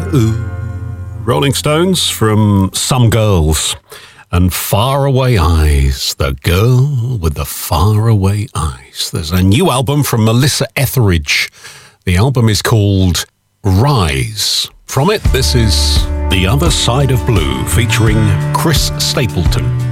Rolling Stones from Some Girls and Faraway Eyes, the girl with the faraway eyes. There's a new album from Melissa Etheridge. The album is called Rise. From it, this is The Other Side of Blue featuring Chris Stapleton.